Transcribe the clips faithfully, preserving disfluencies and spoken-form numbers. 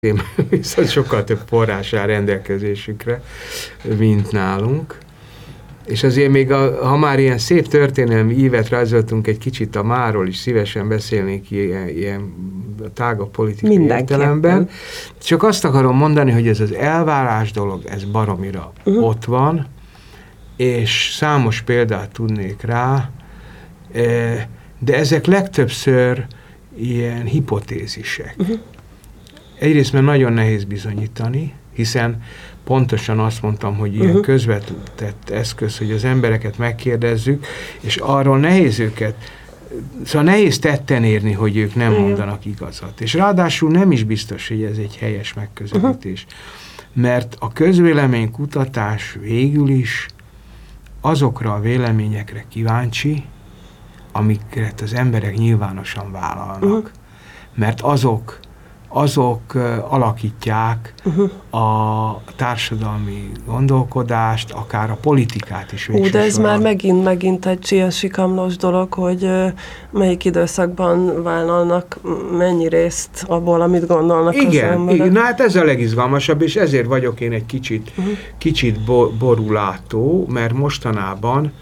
viszont sokkal több forrás áll rendelkezésükre, mint nálunk. És azért még, a, ha már ilyen szép történelmi ívet rajzoltunk egy kicsit a máról is, szívesen beszélnék ilyen, ilyen tágabb politikai értelemben. Csak azt akarom mondani, hogy ez az elvárás dolog, ez baromira uh-huh. ott van, és számos példát tudnék rá, de ezek legtöbbször ilyen hipotézisek. Uh-huh. Egyrészt, mert nagyon nehéz bizonyítani, hiszen pontosan azt mondtam, hogy ilyen uh-huh. közvetett eszköz, hogy az embereket megkérdezzük, és arról nehéz őket, szóval nehéz tetten érni, hogy ők nem uh-huh. mondanak igazat. És ráadásul nem is biztos, hogy ez egy helyes megközelítés. Uh-huh. Mert a közvéleménykutatás végül is azokra a véleményekre kíváncsi, amiket az emberek nyilvánosan vállalnak. Uh-huh. Mert azok azok uh, alakítják uh-huh. a társadalmi gondolkodást, akár a politikát is. Ú, de ez soron. Már megint, megint egy csiasikamlós dolog, hogy uh, melyik időszakban vállalnak mennyi részt abból, amit gondolnak igen, az emberek. Igen, na hát ez a legizgalmasabb, és ezért vagyok én egy kicsit, uh-huh. kicsit bo- borulátó, mert mostanában,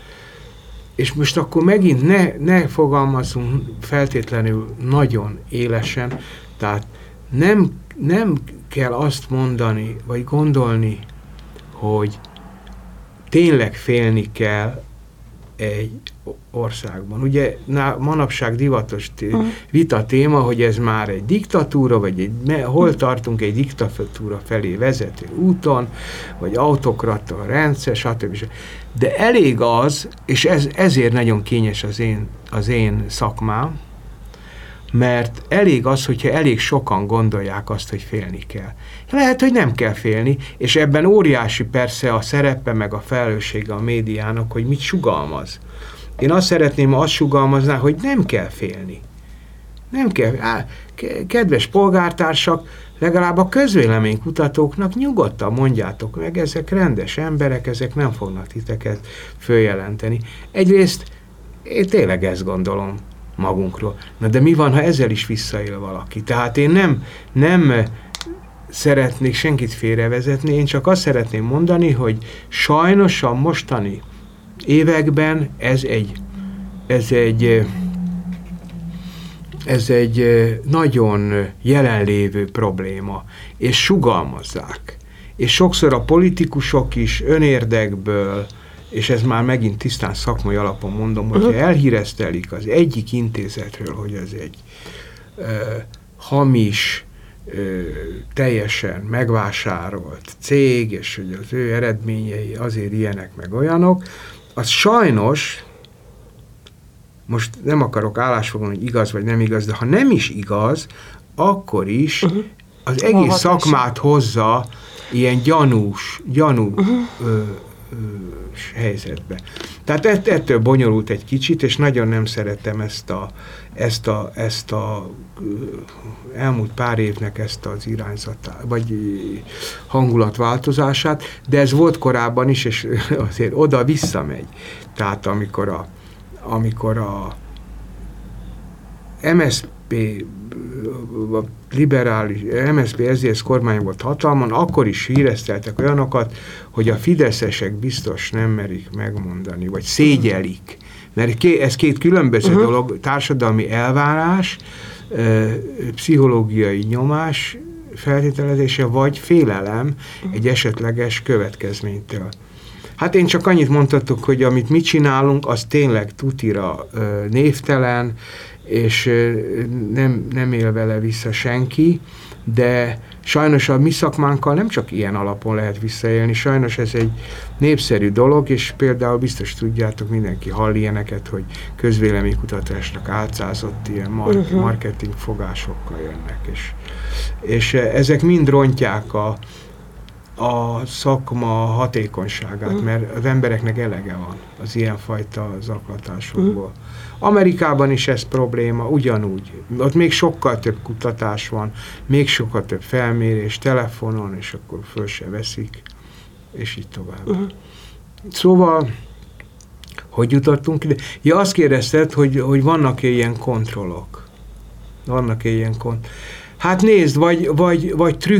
és most akkor megint ne, ne fogalmazunk feltétlenül nagyon élesen, tehát Nem, nem kell azt mondani, vagy gondolni, hogy tényleg félni kell egy országban. Ugye manapság divatos t- uh-huh. vita téma, hogy ez már egy diktatúra, vagy egy, hol tartunk egy diktatúra felé vezető úton, vagy autokrata rendszer, stb. De elég az, és ez, ezért nagyon kényes az én, az én szakmám, mert elég az, hogyha elég sokan gondolják azt, hogy félni kell. Lehet, hogy nem kell félni, és ebben óriási persze a szerepe, meg a felelőssége a médiának, hogy mit sugalmaz. Én azt szeretném, azt sugalmazná, hogy nem kell félni. Nem kell. Á, kedves polgártársak, legalább a közvéleménykutatóknak nyugodtan mondjátok meg, ezek rendes emberek, ezek nem fognak titeket följelenteni. Egyrészt én tényleg ezt gondolom magunkról. Na de mi van, ha ezzel is visszaél valaki? Tehát én nem, nem szeretnék senkit félrevezetni, én csak azt szeretném mondani, hogy sajnos a mostani években ez egy, ez egy, ez egy nagyon jelenlévő probléma, és sugalmazzák. És sokszor a politikusok is önérdekből, és ez már megint tisztán szakmai alapon mondom, hogyha elhíreztelik az egyik intézetről, hogy ez egy ö, hamis, ö, teljesen megvásárolt cég, és hogy az ő eredményei azért ilyenek meg olyanok, az sajnos, most nem akarok állásfoglalni, hogy igaz vagy nem igaz, de ha nem is igaz, akkor is uh-huh. az egész szakmát hozza ilyen gyanús, gyanú uh-huh. ö, helyzetbe. Tehát ettől bonyolult egy kicsit, és nagyon nem szeretem ezt a, ezt a, ezt a elmúlt pár évnek ezt az irányzatát, vagy hangulatváltozását, de ez volt korábban is, és azért oda visszamegy. Tehát amikor a, amikor a em es zé pé a liberális, em es zé pé es zé es kormány volt hatalmon, akkor is híreszteltek olyanokat, hogy a fideszesek biztos nem merik megmondani, vagy szégyelik. Mert ez két különböző uh-huh. dolog, társadalmi elvárás, pszichológiai nyomás feltételezése, vagy félelem egy esetleges következménytől. Hát én csak annyit mondhatok, hogy amit mi csinálunk, az tényleg tutira névtelen, és nem, nem él vele vissza senki, de sajnos a mi szakmánkkal nem csak ilyen alapon lehet visszaélni, sajnos ez egy népszerű dolog, és például biztos tudjátok, mindenki hall ilyeneket, hogy közvéleménykutatásnak álcázott ilyen mar- marketing fogásokkal jönnek, és, és ezek mind rontják a, a szakma hatékonyságát, mert az embereknek elege van az ilyenfajta zaklatásokból. Amerikában is ez probléma, ugyanúgy. Ott még sokkal több kutatás van, még sokkal több felmérés telefonon, és akkor föl se veszik, és így tovább. Uh-huh. Szóval, hogy jutottunk ide? Ja, azt kérdezted, hogy, hogy vannak-e ilyen kontrollok? Vannak-e ilyen kontrollok? Hát nézd, vagy, vagy, vagy trükk